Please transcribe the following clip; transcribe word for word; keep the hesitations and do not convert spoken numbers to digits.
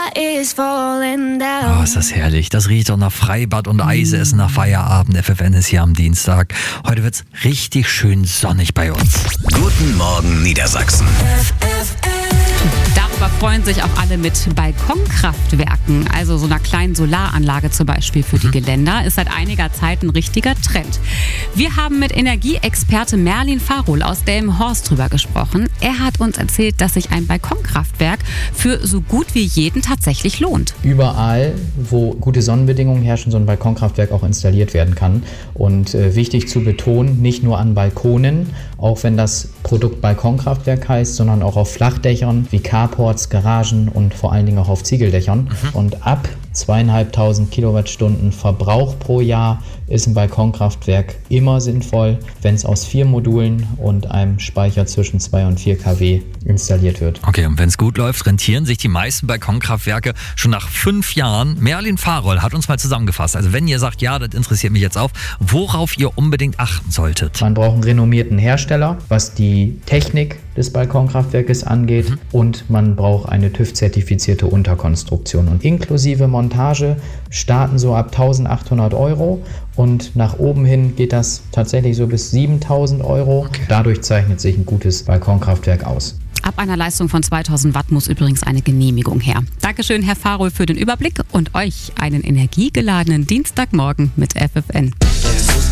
is falling down. Oh, ist das herrlich. Das riecht doch nach Freibad und Eisessen nach Feierabend. F F N ist hier am Dienstag. Heute wird's richtig schön sonnig bei uns. Guten Morgen Niedersachsen. F F N. Darüber freuen sich auch alle mit Balkonkraftwerken, also so einer kleinen Solaranlage zum Beispiel für die Geländer, ist seit einiger Zeit ein richtiger Trend. Wir haben mit Energieexperte Merlin Farol aus Delmenhorst drüber gesprochen. Er hat uns erzählt, dass sich ein Balkonkraftwerk für so gut wie jeden tatsächlich lohnt. Überall, wo gute Sonnenbedingungen herrschen, so ein Balkonkraftwerk auch installiert werden kann. Und äh, wichtig zu betonen, nicht nur an Balkonen, auch wenn das Produkt Balkonkraftwerk heißt, sondern auch auf Flachdächern wie Carports, Garagen und vor allen Dingen auch auf Ziegeldächern. Mhm. Und ab zweieinhalbtausend Kilowattstunden Verbrauch pro Jahr ist ein Balkonkraftwerk immer sinnvoll, wenn es aus vier Modulen und einem Speicher zwischen zwei und vier Kilowatt installiert wird. Okay, und wenn es gut läuft, rentieren sich die meisten Balkonkraftwerke schon nach fünf Jahren. Merlin Farol hat uns mal zusammengefasst. Also wenn ihr sagt, ja, das interessiert mich jetzt auch, worauf ihr unbedingt achten solltet. Man braucht einen renommierten Hersteller, was die Technik des Balkonkraftwerkes angeht, mhm. und man braucht eine TÜV-zertifizierte Unterkonstruktion. Und inklusive Montage starten so ab eintausendachthundert Euro und nach oben hin geht das tatsächlich so bis siebentausend Euro. Okay. Dadurch zeichnet sich ein gutes Balkonkraftwerk aus. Ab einer Leistung von zweitausend Watt muss übrigens eine Genehmigung her. Dankeschön, Herr Farol, für den Überblick und euch einen energiegeladenen Dienstagmorgen mit F F N.